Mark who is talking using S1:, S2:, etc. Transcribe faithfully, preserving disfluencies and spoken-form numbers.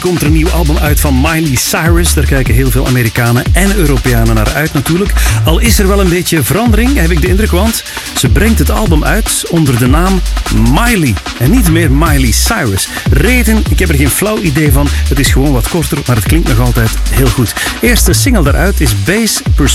S1: Komt er een nieuw album uit van Miley Cyrus. Daar kijken heel veel Amerikanen en Europeanen naar uit natuurlijk. Al is er wel een beetje verandering, heb ik de indruk, want ze brengt het album uit onder de naam Miley. En niet meer Miley Cyrus. Reden, ik heb er geen flauw idee van. Het is gewoon wat korter, maar het klinkt nog altijd heel goed. Eerste single daaruit is Bass